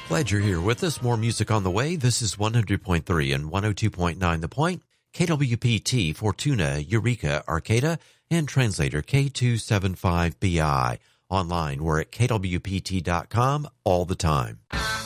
Glad you're here with us. More music on the way. This is 100.3 and 102.9 The Point. KWPT, Fortuna, Eureka, Arcata, and translator K275BI. Online, we're at kwpt.com all the time.